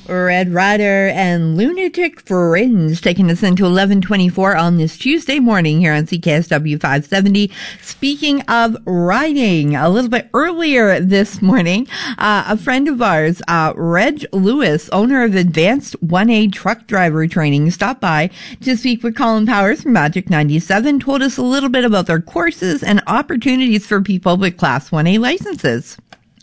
Red Rider and Lunatic Fringe taking us into 11:24 on this Tuesday morning here on CKSW 570. Speaking of riding, a little bit earlier this morning, a friend of ours, Reg Lewis, owner of Advanced 1A Truck Driver Training, stopped by to speak with Colin Powers from Magic 97, told us a little bit about their courses and opportunities for people with Class 1A licenses.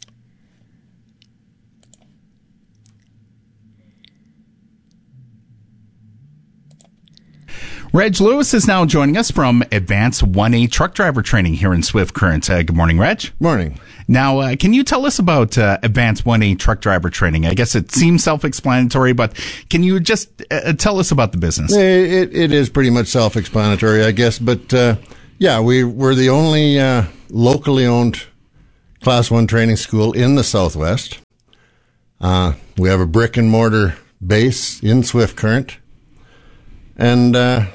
Reg Lewis is now joining us from Advanced 1A Truck Driver Training here in Swift Current. Good morning, Reg. Morning. Now, can you tell us about Advanced 1A Truck Driver Training? I guess it seems self-explanatory, but can you just tell us about the business? It is pretty much self-explanatory, I guess. But, we're the only locally owned Class 1 training school in the Southwest. We have a brick-and-mortar base in Swift Current. And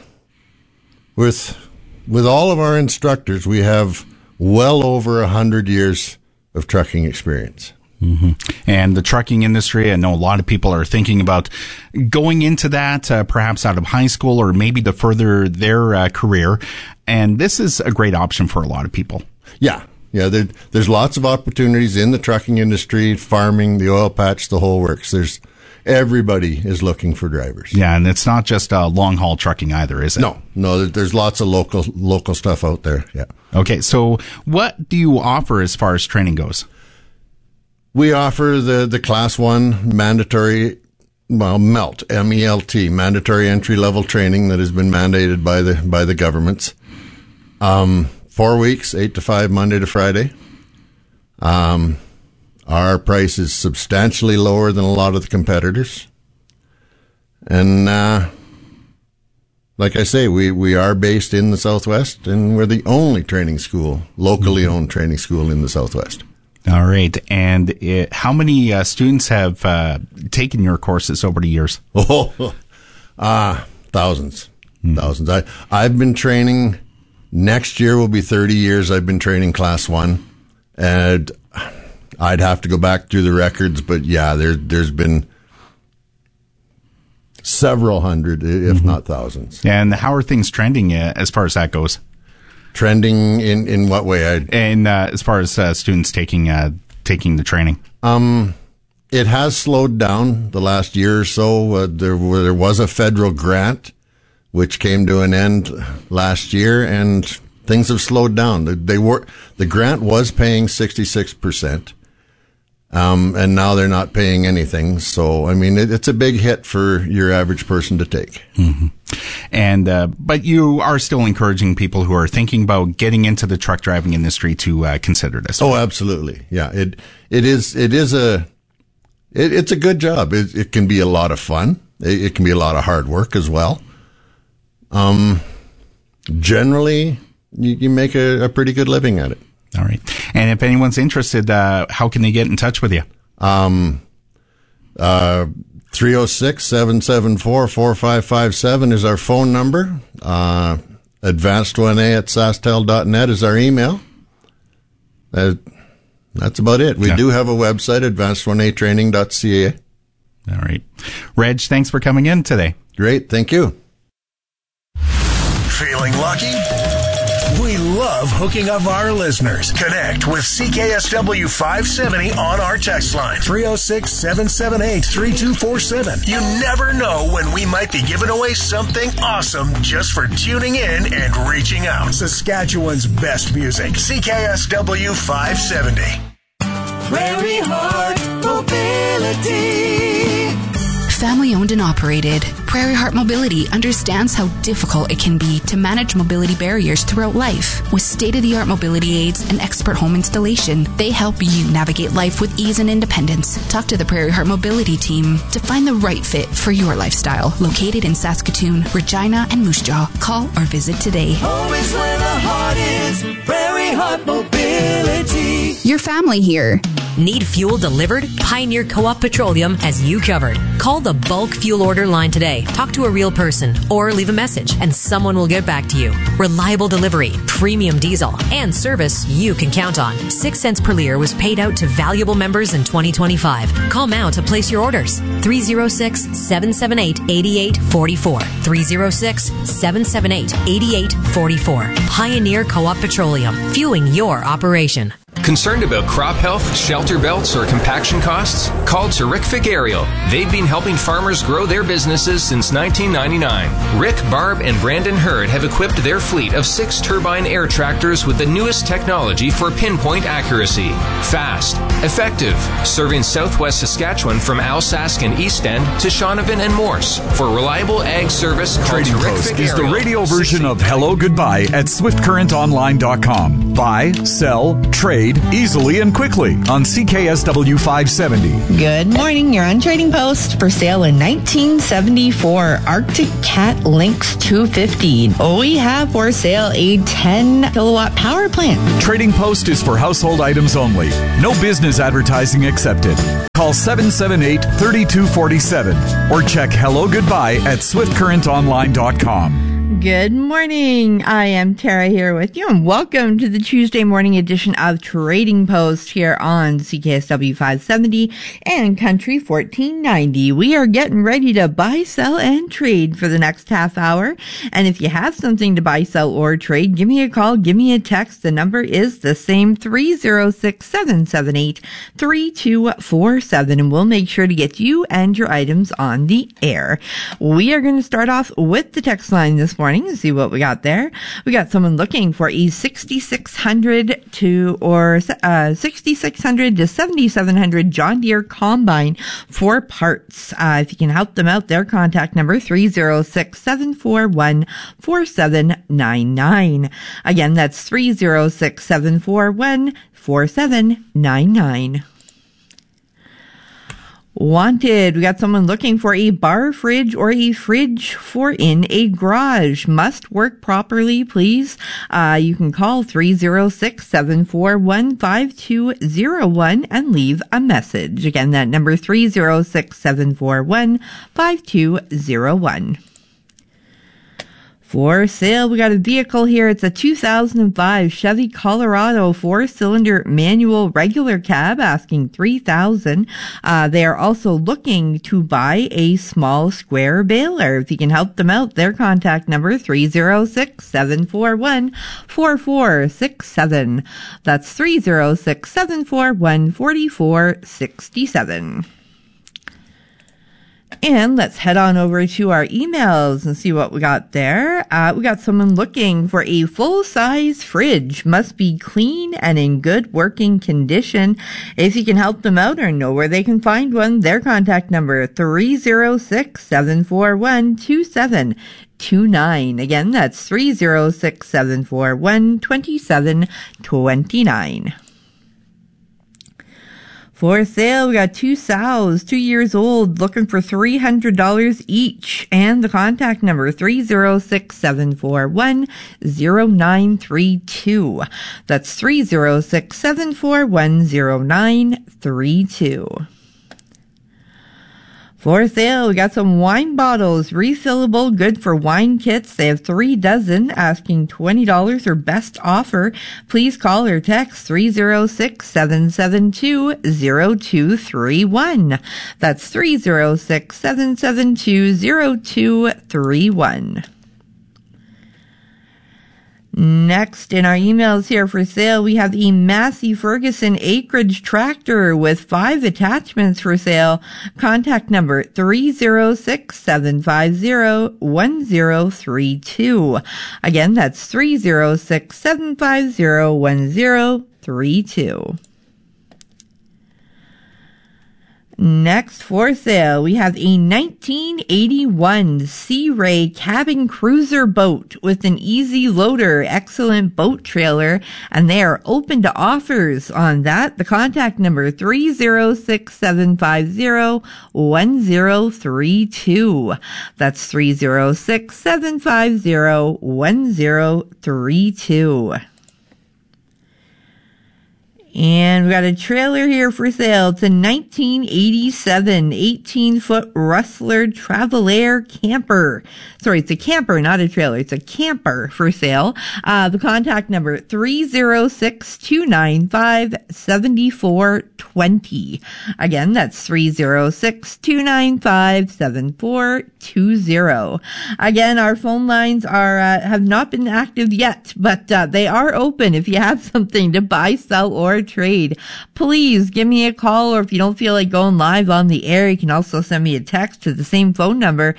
with all of our instructors, we have well over 100 years of trucking experience. Mm-hmm. And the trucking industry, I know a lot of people are thinking about going into that, perhaps out of high school or maybe to further their career. And this is a great option for a lot of people. Yeah. There's lots of opportunities in the trucking industry, farming, the oil patch, the whole works. Everybody is looking for drivers. Yeah, and it's not just long-haul trucking either, is it? No, there's lots of local stuff out there, yeah. Okay, so what do you offer as far as training goes? We offer the Class 1 mandatory, MELT, M-E-L-T, mandatory entry-level training that has been mandated by the governments. 4 weeks, 8 to 5, Monday to Friday. Our price is substantially lower than a lot of the competitors. And like I say, we are based in the Southwest, and we're the only training school, locally owned training school in the Southwest. All right. And how many students have taken your courses over the years? Thousands. Thousands. I've been training, next year will be 30 years I've been training Class 1. And I'd have to go back through the records, but yeah, there's been several hundred, if not thousands. And how are things trending as far as that goes? Trending in what way? And as far as students taking the training? It has slowed down the last year or so. There was a federal grant which came to an end last year, and things have slowed down. The grant was paying 66%. And now they're not paying anything. So, I mean, it's a big hit for your average person to take. Mm-hmm. And, but you are still encouraging people who are thinking about getting into the truck driving industry to consider this. Oh, absolutely. Yeah. It's a good job. It can be a lot of fun. It can be a lot of hard work as well. Generally, you make a pretty good living at it. All right. And if anyone's interested, how can they get in touch with you? 306-774-4557 is our phone number. Advanced1A at sastel.net is our email. That's about it. We do have a website, advanced1atraining.ca. All right. Reg, thanks for coming in today. Great. Thank you. Feeling lucky? We love hooking up our listeners. Connect with CKSW 570 on our text line, 306-778-3247. You never know when we might be giving away something awesome just for tuning in and reaching out. Saskatchewan's best music, CKSW 570. Prairie Heart Mobility. Family owned and operated, Prairie Heart Mobility understands how difficult it can be to manage mobility barriers throughout life. With state-of-the-art mobility aids and expert home installation, they help you navigate life with ease and independence. Talk to the Prairie Heart Mobility team to find the right fit for your lifestyle. Located in Saskatoon, Regina, and Moose Jaw. Call or visit today. Home is where the heart is. Prairie Heart Mobility. Your family here. Need fuel delivered? Pioneer Co-op Petroleum has you covered. Call the bulk fuel order line today. Talk to a real person or leave a message and someone will get back to you. Reliable delivery, premium diesel, and service you can count on. 6 cents per liter was paid out to valuable members in 2025. Call now to place your orders. 306-778-8844. 306-778-8844. Pioneer Co-op Petroleum, fueling your operation. Concerned about crop health, shelter belts, or compaction costs? Call Terrific Aerial. They've been helping farmers grow their businesses since 1999. Rick, Barb, and Brandon Hurd have equipped their fleet of 6 turbine air tractors with the newest technology for pinpoint accuracy. Fast, effective, serving southwest Saskatchewan from Alsace and East End to Shaunavon and Morse. For reliable ag service, call Trading Terrific Post is the Aerial. radio version of Hello Goodbye at SwiftCurrentOnline.com. Buy, sell, trade easily and quickly on CKSW 570. Good morning. You're on Trading Post. For sale in 1974 Arctic Cat Lynx 250. We have for sale a 10 kilowatt power plant. Trading Post is for household items only. No business advertising accepted. Call 778-3247 or check Hello Goodbye at SwiftCurrentOnline.com. Good morning. I am Tara here with you, and welcome to the Tuesday morning edition of Trading Post here on CKSW 570 and Country 1490. We are getting ready to buy, sell, and trade for the next half hour. And if you have something to buy, sell, or trade, give me a call, give me a text. The number is the same, 306-778-3247, and we'll make sure to get you and your items on the air. We are going to start off with the text line this morning and see what we got there. We got someone looking for a 6600 to 7700 John Deere combine for parts. If you can help them out, their contact number 306-741-4799. Again, that's 306-741-4799. Wanted. We got someone looking for a bar fridge or a fridge for in a garage. Must work properly, please. You can call 306-741-5201 and leave a message. Again, that number 306-741-5201. For sale, we got a vehicle here. It's a 2005 Chevy Colorado 4-cylinder manual regular cab, asking $3,000. They are also looking to buy a small square baler. If you can help them out, their contact number 306-741-4467. That's 306-741-4467. And let's head on over to our emails and see what we got there. We got someone looking for a full-size fridge. Must be clean and in good working condition. If you can help them out or know where they can find one, their contact number 306-741-2729. Again, that's 306-741-2729. For sale, we got 2 sows, 2 years old, looking for $300 each. And the contact number, 306-741-0932. That's 306-741-0932. For sale, we got some wine bottles, refillable, good for wine kits. They have 3 dozen, asking $20 or best offer. Please call or text 306-772-0231. That's 306-772-0231. Next in our emails here for sale, we have the Massey Ferguson acreage tractor with 5 attachments for sale. Contact number 306-750-1032. Again, that's 306-750-1032. Next for sale, we have a 1981 Sea Ray cabin cruiser boat with an easy loader, excellent boat trailer, and they are open to offers on that. The contact number 306-750-1032. That's 306-750-1032. And we got a trailer here for sale. It's a 1987 18-foot Rustler Travelair camper. Sorry, it's a camper, not a trailer. It's a camper for sale. The contact number 306-295-7420. Again, that's 306-295-7420. Again, our phone lines are have not been active yet, but they are open. If you have something to buy, sell, or trade, please give me a call, or if you don't feel like going live on the air, you can also send me a text to the same phone number,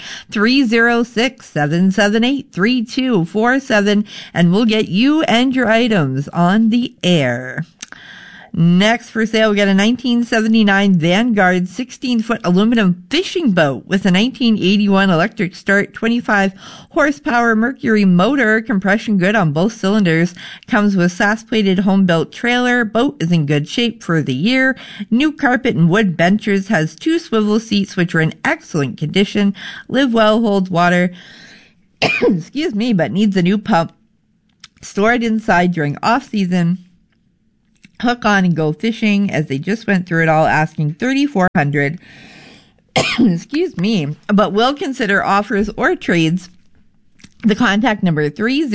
306-778-3247, and we'll get you and your items on the air. Next for sale, we got a 1979 Vanguard 16-foot aluminum fishing boat with a 1981 electric start, 25 horsepower Mercury motor, compression good on both cylinders, comes with SAS-plated home-built trailer. Boat is in good shape for the year. New carpet and wood benches, has 2 swivel seats which are in excellent condition, live well, holds water, excuse me, but needs a new pump. Stored inside during off-season. Hook on and go fishing, as they just went through it all, asking $3,400. Excuse me, but will consider offers or trades. The contact number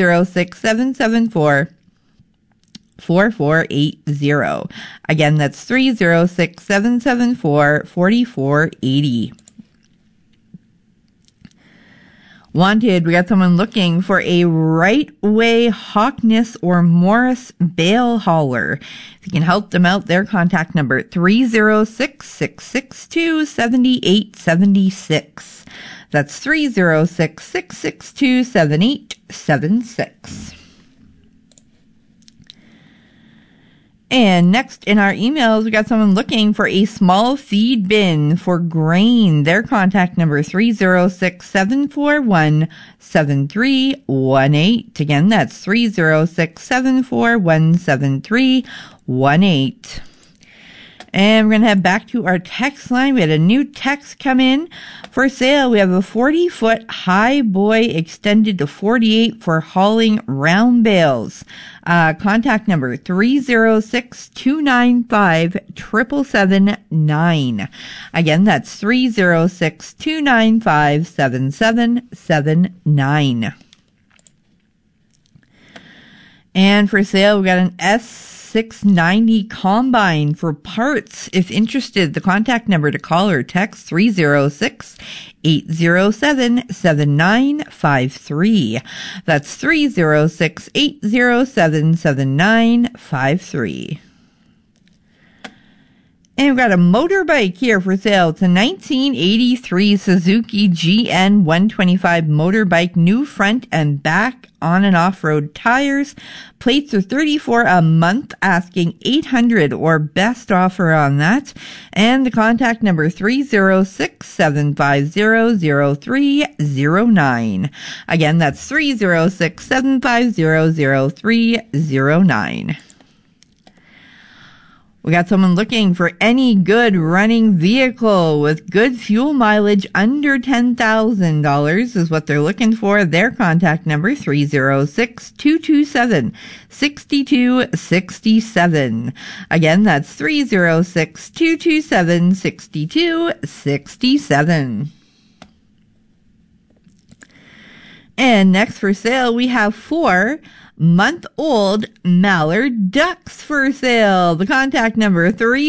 306-774-4480. Again, that's 306-774-4480. Wanted, we got someone looking for a right-way Hawkness or Morris bale hauler. If you can help them out, their contact number 306-662-7876. That's 306-662-7876. And next in our emails, we got someone looking for a small feed bin for grain. Their contact number 306-741-7318. Again, that's 306-741-7318. And we're going to head back to our text line. We had a new text come in for sale. We have a 40-foot high boy extended to 48 for hauling round bales. Contact number 306-295-7779. Again, that's 306-295-7779. And for sale, we got an S690 combine for parts. If interested, the contact number to call or text 306-807-7953. That's 306-807-7953. And we've got a motorbike here for sale. It's a 1983 Suzuki GN 125 motorbike, new front and back on and off-road tires. Plates are $34 a month, asking $800 or best offer on that. And the contact number 306-750-0309. Again, that's 306-750-0309. We got someone looking for any good running vehicle with good fuel mileage under $10,000 is what they're looking for. Their contact number 306-227-6267. Again, that's 306-227-6267. And next for sale, we have 4-month-old mallard ducks for sale. The contact number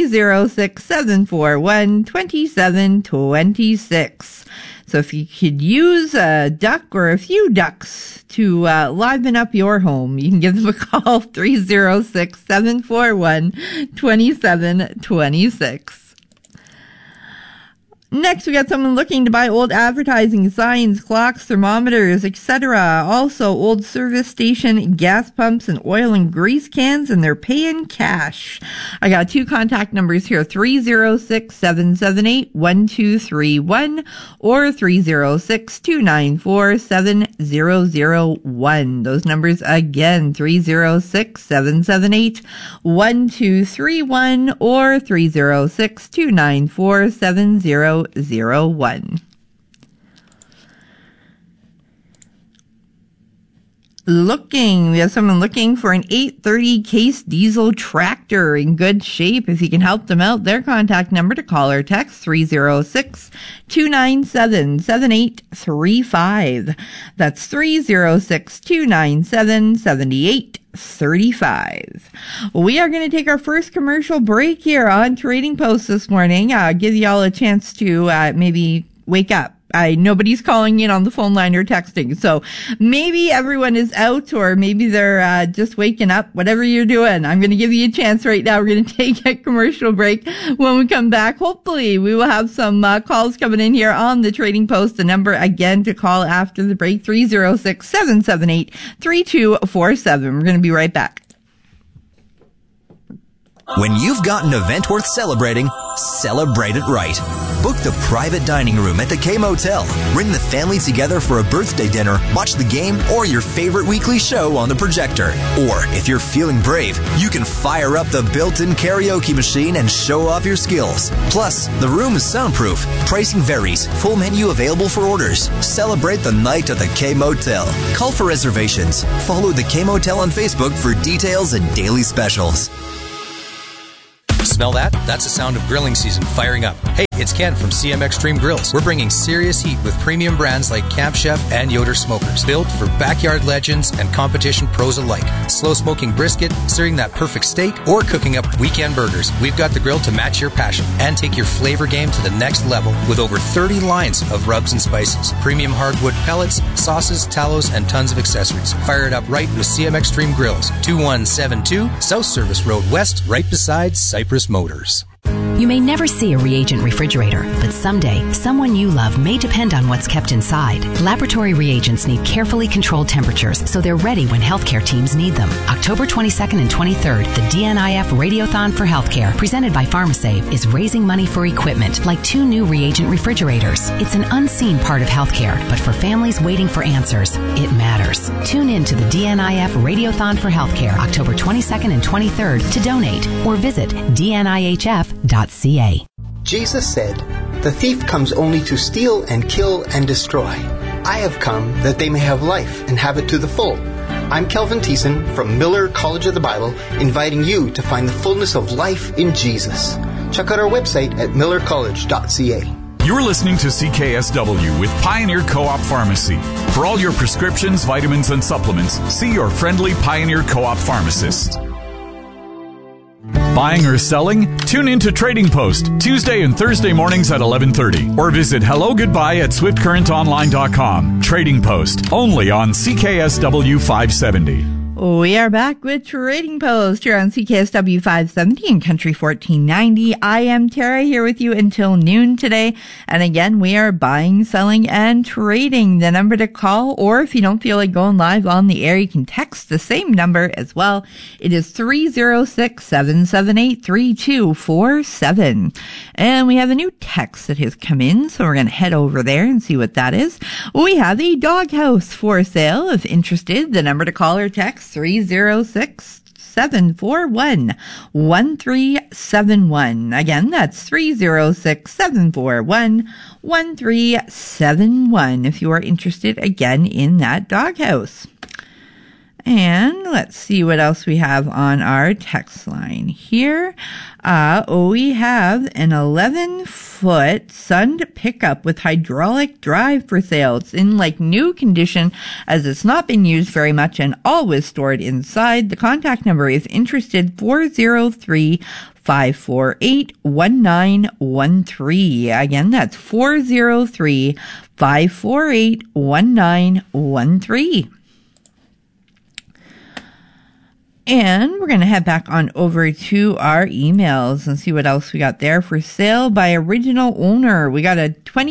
306-741-2726. So if you could use a duck or a few ducks to liven up your home, you can give them a call, 306-741-2726. Next, we got someone looking to buy old advertising signs, clocks, thermometers, etc. Also, old service station gas pumps and oil and grease cans, and they're paying cash. I got 2 contact numbers here, 306-778-1231 or 306-294-7001. Those numbers again, 306-778-1231 or 306-294-7001. We have someone looking for an 830 Case diesel tractor in good shape. If you can help them out, their contact number to call or text 306-297-7835. That's 306-297-7835. We are going to take our first commercial break here on Trading Post this morning. Give y'all a chance to maybe wake up. Nobody's calling in on the phone line or texting. So maybe everyone is out, or maybe they're just waking up. Whatever you're doing, I'm going to give you a chance right now. We're going to take a commercial break. When we come back, hopefully we will have some calls coming in here on the Trading Post. The number again to call after the break, 306-778-3247. We're going to be right back. When you've got an event worth celebrating, celebrate it right. Book the private dining room at the K Motel. Bring the family together for a birthday dinner, watch the game, or your favorite weekly show on the projector. Or, if you're feeling brave, you can fire up the built-in karaoke machine and show off your skills. Plus, the room is soundproof. Pricing varies. Full menu available for orders. Celebrate the night at the K Motel. Call for reservations. Follow the K Motel on Facebook for details and daily specials. Smell that? That's the sound of grilling season firing up. Hey, it's Ken from CM Extreme Grills. We're bringing serious heat with premium brands like Camp Chef and Yoder Smokers, built for backyard legends and competition pros alike. Slow smoking brisket, searing that perfect steak, or cooking up weekend burgers. We've got the grill to match your passion and take your flavor game to the next level with over 30 lines of rubs and spices, premium hardwood pellets, sauces, tallows, and tons of accessories. Fire it up right with CM Extreme Grills, 2172 South Service Road West, right beside Cypress Motors. You may never see a reagent refrigerator, but someday, someone you love may depend on what's kept inside. Laboratory reagents need carefully controlled temperatures so they're ready when healthcare teams need them. October 22nd and 23rd, the DNIF Radiothon for Healthcare, presented by PharmaSave, is raising money for equipment like 2 new reagent refrigerators. It's an unseen part of healthcare, but for families waiting for answers, it matters. Tune in to the DNIF Radiothon for Healthcare, October 22nd and 23rd to donate, or visit dnihf.ca. Jesus said, "The thief comes only to steal and kill and destroy. I have come that they may have life and have it to the full." I'm Kelvin Thiessen from Miller College of the Bible, inviting you to find the fullness of life in Jesus. Check out our website at millercollege.ca. You're listening to CKSW with Pioneer Co-op Pharmacy. For all your prescriptions, vitamins, and supplements, see your friendly Pioneer Co-op pharmacist. Buying or selling? Tune in to Trading Post, Tuesday and Thursday mornings at 11:30. Or visit HelloGoodbye@SwiftCurrentOnline.com. Trading Post, only on CKSW 570. We are back with Trading Post here on CKSW 570 and Country 1490. I am Tara, here with you until noon today. And again, we are buying, selling, and trading. The number to call, or if you don't feel like going live on the air, you can text the same number as well. It is 306-778-3247. And we have a new text that has come in, so we're going to head over there and see what that is. We have a doghouse for sale. If interested, the number to call or text 306-741-1371. Again, that's 306-741-1371 if you are interested again in that doghouse. And let's see what else we have on our text line here. We have an 11-foot Sund pickup with hydraulic drive for sale. It's in like new condition, as it's not been used very much and always stored inside. The contact number, if interested, 403-548-1913. Again, that's 403-548-1913. And we're going to head back on over to our emails and see what else we got there for sale by original owner. We got a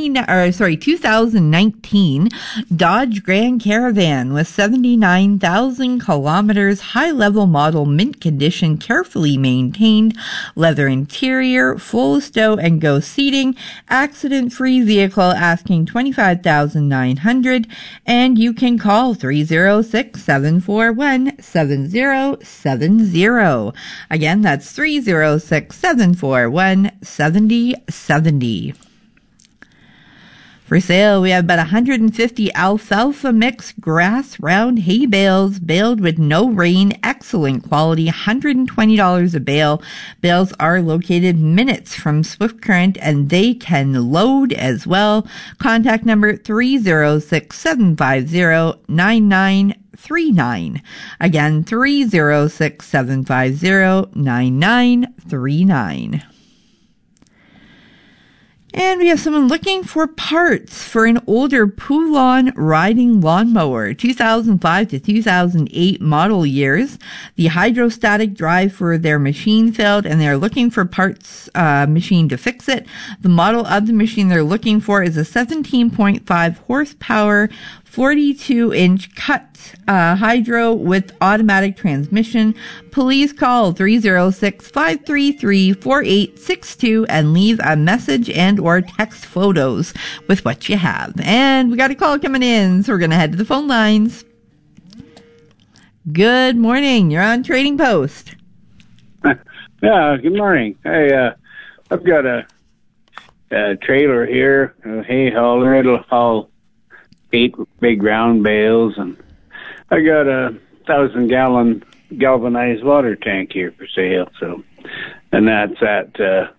2019 Dodge Grand Caravan with 79,000 kilometers, high-level model, mint condition, carefully maintained, leather interior, full stow and go seating, accident-free vehicle, asking $25,900, and you can call 306-741-7070. Again, that's 306-741-7070. For sale, we have about 150 alfalfa mix grass round hay bales, baled with no rain, excellent quality, $120 a bale. Bales are located minutes from Swift Current, and they can load as well. Contact number 306-750-9939. Again, 306-750-9939. And we have someone looking for parts for an older Poulon riding lawnmower, 2005 to 2008 model years. The hydrostatic drive for their machine failed, and they're looking for parts machine to fix it. The model of the machine they're looking for is a 17.5 horsepower, 42-inch cut hydro with automatic transmission. Please call 306-533-4862 and leave a message and or text photos with what you have. And we got a call coming in, so we're going to head to the phone lines. Good morning. You're on Trading Post. Yeah, good morning. Hey, I've got a trailer here, a hay hauler. It'll haul 8 big round bales, and I got a 1,000-gallon galvanized water tank here for sale. So, and that's at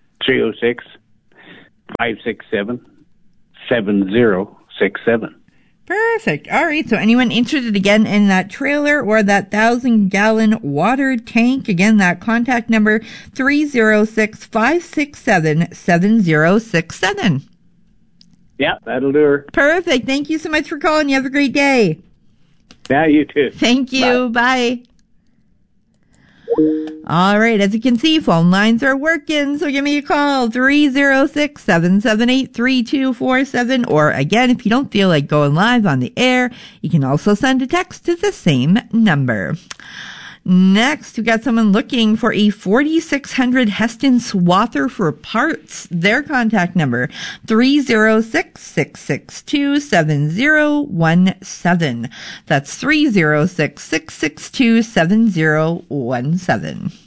306-567-7067. Perfect. All right. So anyone interested again in that trailer or that 1,000-gallon water tank, again, that contact number 306-567-7067. Yeah, that'll do her. Perfect. Thank you so much for calling. You have a great day. Yeah, you too. Thank you. Bye. All right. As you can see, phone lines are working. So give me a call, 306-778-3247. Or again, if you don't feel like going live on the air, you can also send a text to the same number. Next, we got someone looking for a 4600 Heston swather for parts. Their contact number, 306-662-7017. That's 306-662-7017.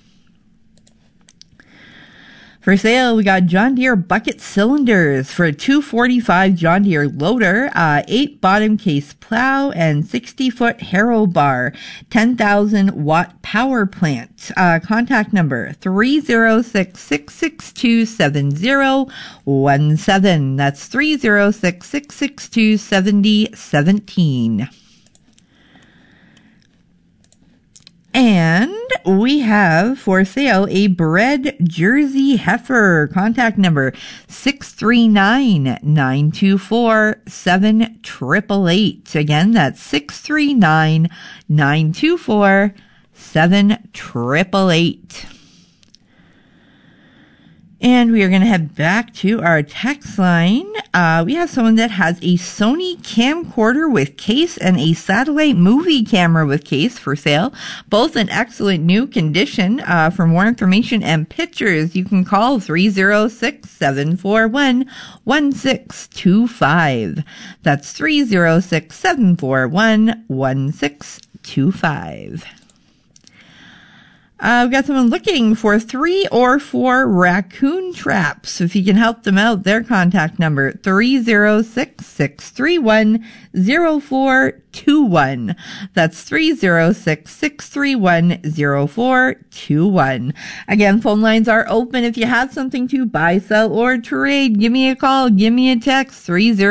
For sale, we got John Deere bucket cylinders for a 245 John Deere loader, 8 bottom case plow, and 60-foot harrow bar, 10,000 watt power plant. Contact number 306-662-7017. That's 306-662-7017. And we have for sale a bred Jersey heifer. Contact number 639-924-7888. Again, that's 639-924-7888. And we are going to head back to our text line. We have someone that has a Sony camcorder with case and a satellite movie camera with case for sale, both in excellent new condition. For more information and pictures, you can call 306-741-1625. That's 306-741-1625. We've got someone looking for 3 or 4 raccoon traps. So if you can help them out, their contact number, 306-631-0421. That's 306-631-0421. Again, phone lines are open. If you have something to buy, sell, or trade, give me a call. Give me a text,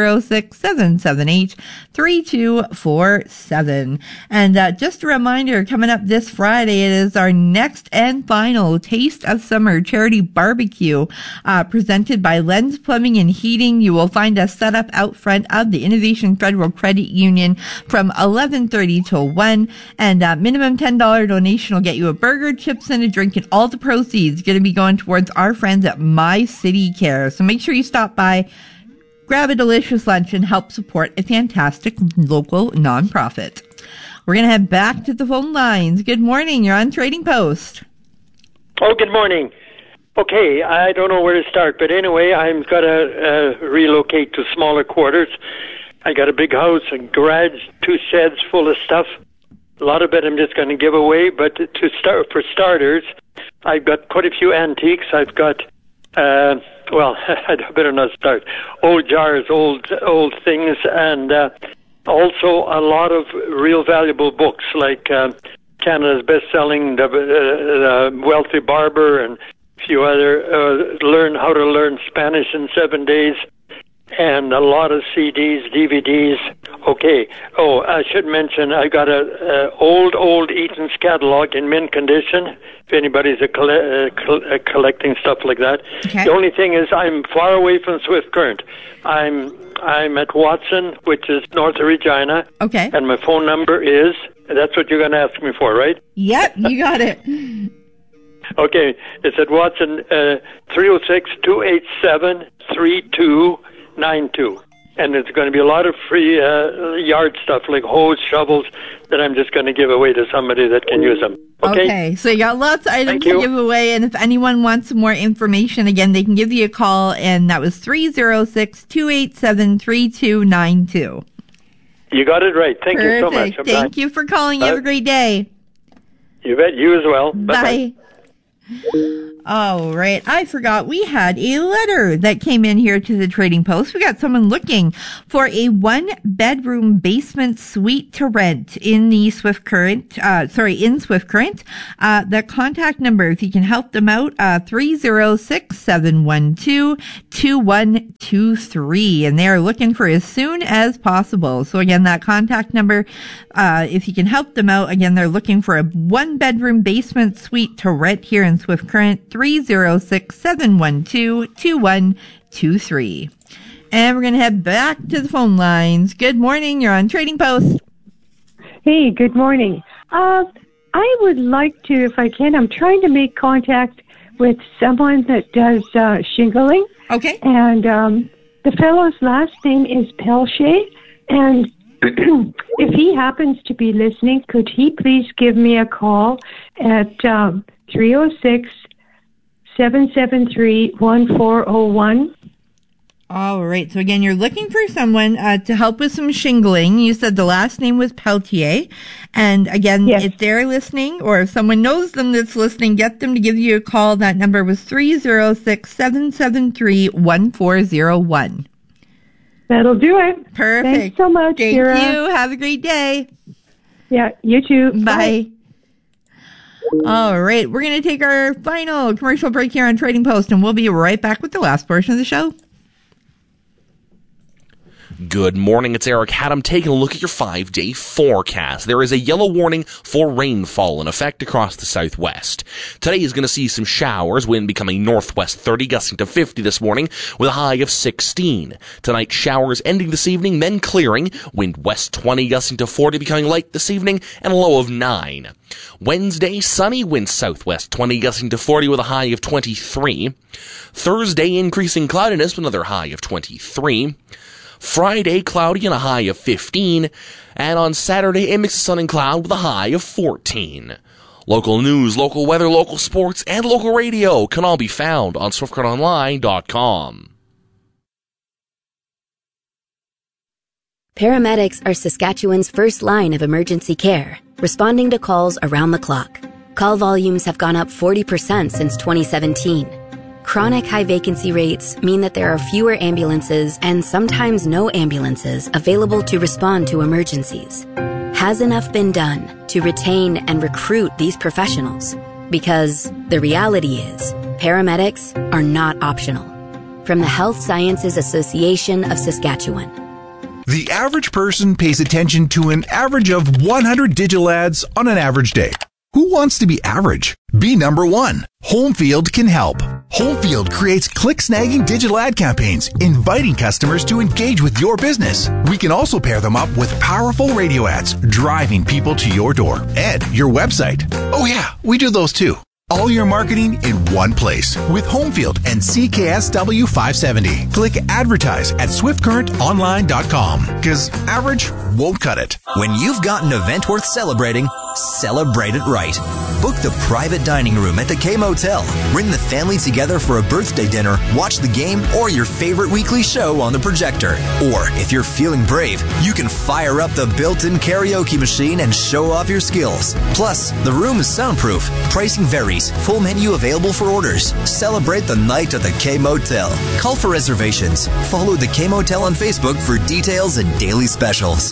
306-778-3247. And just a reminder, coming up this Friday, it is our next and final Taste of Summer charity barbecue, presented by Lens Plumbing and Heating. You will find us set up out front of the Innovation Federal Credit Union from 11:30 till 1, and minimum $10 donation will get you a burger, chips, and a drink, and all the proceeds going to be going towards our friends at My City Care. So make sure you stop by, grab a delicious lunch, and help support a fantastic local nonprofit. We're going to head back to the phone lines. Good morning. You're on Trading Post. Oh, good morning. Okay, I don't know where to start, but anyway, I'm going to relocate to smaller quarters. I got a big house, a garage, 2 sheds full of stuff. A lot of it I'm just going to give away, but for starters, I've got quite a few antiques. I've got well, I better not start. Old jars, old things, and also a lot of real valuable books like Canada's best-selling The Wealthy Barber and a few other, Learn How to Learn Spanish in 7 Days, and a lot of CDs, DVDs. Okay. Oh, I should mention I got a old Eaton's catalog in mint condition. If anybody's collecting stuff like that. Okay. The only thing is I'm far away from Swift Current. I'm at Watson, which is north of Regina. Okay. And my phone number is. That's what you're going to ask me for, right? Yep, you got it. Okay, it's at Watson, 306-287-3292. And there's going to be a lot of free yard stuff like hose, shovels that I'm just going to give away to somebody that can use them. Okay, so you got lots of items to give away, and if anyone wants some more information, again, they can give you a call, and that was 306-287-3292. You got it right. Thank you so much. Thank you for calling. You have a great day. You bet. You as well. Bye. All right. I forgot we had a letter that came in here to the Trading Post. We got someone looking for a 1-bedroom basement suite to rent in the Swift Current, in Swift Current. The contact number, if you can help them out, 306-712-2123. And they are looking for as soon as possible. So again, that contact number, if you can help them out, again, they're looking for a 1-bedroom basement suite to rent here in Swift Current, 306-712-2123. And we're going to head back to the phone lines. Good morning. You're on Trading Post. Hey, good morning. I would like to, if I can, I'm trying to make contact with someone that does shingling. Okay. And the fellow's last name is Pelche. And if he happens to be listening, could he please give me a call at 306-773-1401? All right. So again, you're looking for someone to help with some shingling. You said the last name was Peltier. And again, if they're listening or if someone knows them that's listening, get them to give you a call. That number was 306-773-1401. That'll do it. Perfect. Thanks so much, Thank Kira. you. Have a great day. Yeah, you too. Bye. All right. We're going to take our final commercial break here on Trading Post, and we'll be right back with the last portion of the show. Good morning, it's Eric Haddam taking a look at your 5-day forecast. There is a yellow warning for rainfall in effect across the southwest. Today is going to see some showers, wind becoming northwest 30, gusting to 50 this morning with a high of 16. Tonight, showers ending this evening, then clearing, wind west 20, gusting to 40, becoming light this evening, and a low of 9. Wednesday, sunny, wind southwest 20, gusting to 40 with a high of 23. Thursday, increasing cloudiness with another high of 23. Friday, cloudy and a high of 15. And on Saturday, a mix of sun and cloud with a high of 14. Local news, local weather, local sports, and local radio can all be found on SwiftCurrentOnline.com. Paramedics are Saskatchewan's first line of emergency care, responding to calls around the clock. Call volumes have gone up 40% since 2017. Chronic high vacancy rates mean that there are fewer ambulances and sometimes no ambulances available to respond to emergencies. Has enough been done to retain and recruit these professionals? Because the reality is, paramedics are not optional. From the Health Sciences Association of Saskatchewan. The average person pays attention to an average of 100 digital ads on an average day. Who wants to be average? Be number one. Homefield can help. Homefield creates click-snagging digital ad campaigns, inviting customers to engage with your business. We can also pair them up with powerful radio ads, driving people to your door and your website. Oh yeah, we do those too. All your marketing in one place with Homefield and CKSW 570. Click advertise at SwiftCurrentOnline.com because average won't cut it. When you've got an event worth celebrating, celebrate it right. Book the private dining room at the K Motel. Bring the family together for a birthday dinner, watch the game, or your favorite weekly show on the projector. Or, if you're feeling brave, you can fire up the built-in karaoke machine and show off your skills. Plus, the room is soundproof. Pricing varies. Full menu available for orders. Celebrate the night at the K Motel. Call for reservations. Follow the K Motel on Facebook for details and daily specials.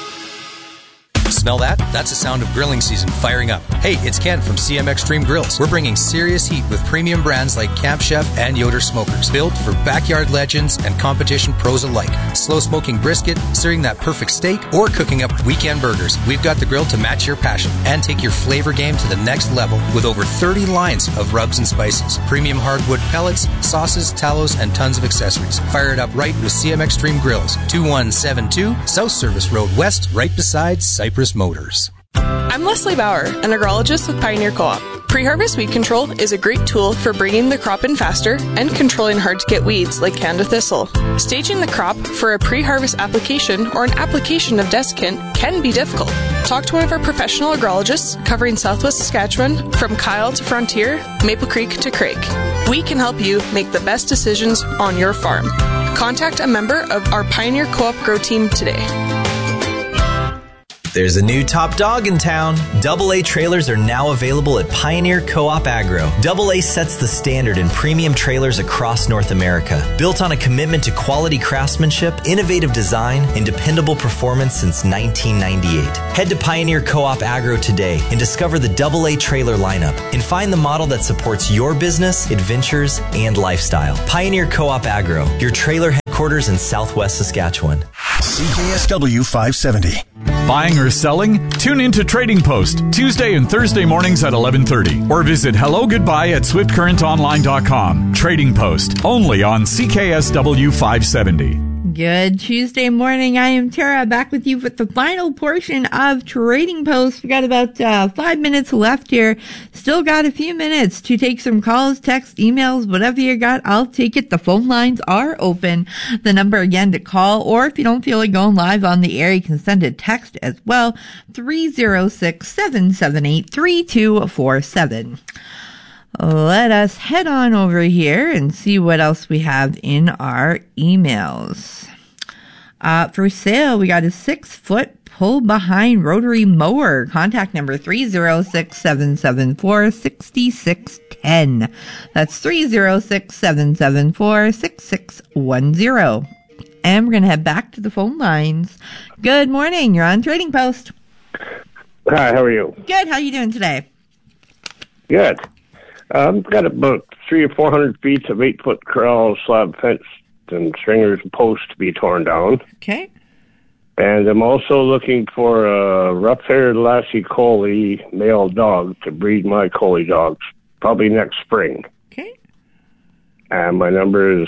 Smell that? That's the sound of grilling season firing up. Hey, it's Ken from CM Extreme Grills. We're bringing serious heat with premium brands like Camp Chef and Yoder Smokers, built for backyard legends and competition pros alike. Slow smoking brisket, searing that perfect steak, or cooking up weekend burgers. We've got the grill to match your passion and take your flavor game to the next level with over 30 lines of rubs and spices, premium hardwood pellets, sauces, tallows, and tons of accessories. Fire it up right with CM Extreme Grills, 2172 South Service Road West, right beside Cypress Motors. I'm Leslie Bauer, an agrologist with Pioneer Co-op. Pre-harvest weed control is a great tool for bringing the crop in faster and controlling hard-to-get weeds like Canada thistle. Staging the crop for a pre-harvest application or an application of desiccant can be difficult. Talk to one of our professional agrologists covering Southwest Saskatchewan from Kyle to Frontier, Maple Creek to Craig. We can help you make the best decisions on your farm. Contact a member of our Pioneer Co-op Grow Team today. There's a new top dog in town. AA trailers are now available at Pioneer Co-op Agro. AA sets the standard in premium trailers across North America. Built on a commitment to quality craftsmanship, innovative design, and dependable performance since 1998. Head to Pioneer Co-op Agro today and discover the AA trailer lineup and find the model that supports your business, adventures, and lifestyle. Pioneer Co-op Agro, your trailer headquarters in Southwest Saskatchewan. CKSW 570. Buying or selling? Tune into Trading Post Tuesday and Thursday mornings at 11:30 or visit hellogoodbye at swiftcurrentonline.com. Trading Post, only on CKSW 570. Good Tuesday morning. I am Tara, back with you with the final portion of Trading Post. We got about 5 minutes left here. Still got a few minutes to take some calls, texts, emails, whatever you got. I'll take it. The phone lines are open. The number again to call, or if you don't feel like going live on the air, you can send a text as well. 306-778-3247. Let us head on over here and see what else we have in our emails. For sale, we got a 6-foot pull-behind rotary mower. Contact number 306-774-6610. That's 306-774-6610. And we're going to head back to the phone lines. Good morning. You're on Trading Post. Hi, how are you? Good. How are you doing today? Good. I've got about 300 or 400 feet of 8-foot corral slab fence and stringers and posts to be torn down. Okay. And I'm also looking for a rough-haired Lassie Collie male dog to breed my Collie dogs, probably next spring. Okay. And my number is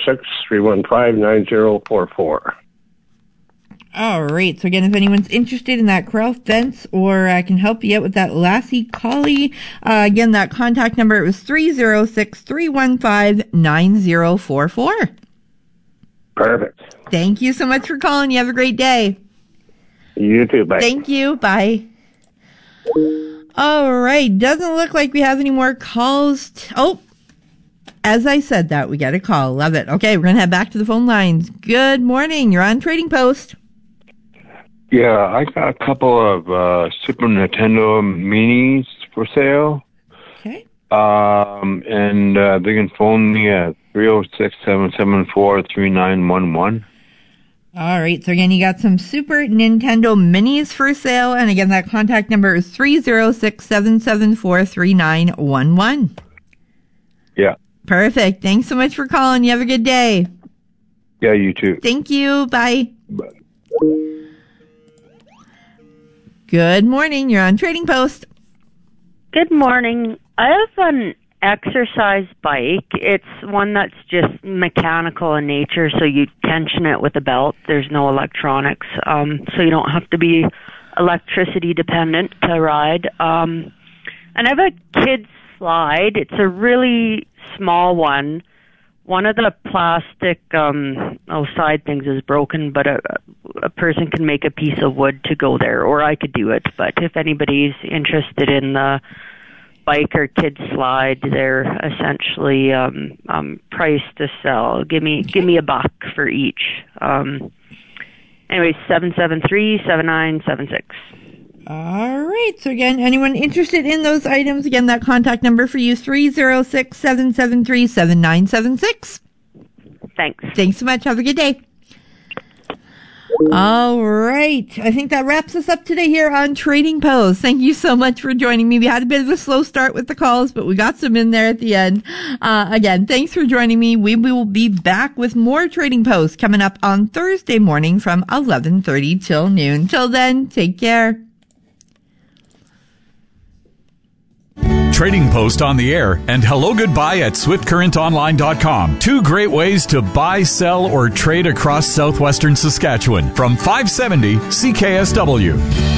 306-315-9044. All right. So again, if anyone's interested in that corral fence, or I can help you out with that Lassie Collie, again, that contact number was 306-315-9044. Perfect. Thank you so much for calling. You have a great day. You too. Bye. Thank you. Bye. All right. Doesn't look like we have any more calls. As I said that, we got a call. Love it. Okay, we're going to head back to the phone lines. Good morning. You're on Trading Post. Yeah, I got a couple of Super Nintendo Minis for sale. Okay. And they can phone me at 306-774-3911. All right. So again, you got some Super Nintendo Minis for sale. And again, that contact number is 306-774-3911. Yeah. Perfect. Thanks so much for calling. You have a good day. Yeah, you too. Thank you. Bye. Bye. Good morning. You're on Trading Post. Good morning. I have an exercise bike. It's one that's just mechanical in nature, so you tension it with a belt. There's no electronics, so you don't have to be electricity dependent to ride. And I have a kid's slide. It's a really small one. One of the plastic side things is broken, but a person can make a piece of wood to go there, or I could do it. But if anybody's interested in the bike or kid slide, they're essentially priced to sell. Give me $1 for each. Anyway, 773-7976. All right. So again, anyone interested in those items, again, that contact number for you is 306-773-7976. Thanks so much. Have a good day. All right. I think that wraps us up today here on Trading Post. Thank you so much for joining me. We had a bit of a slow start with the calls, but we got some in there at the end. Again, thanks for joining me. We will be back with more Trading Post coming up on Thursday morning from 11:30 till noon. Till then, take care. Trading Post on the air and Hello Goodbye at SwiftCurrentOnline.com. Two great ways to buy, sell, or trade across southwestern Saskatchewan from 570 CKSW.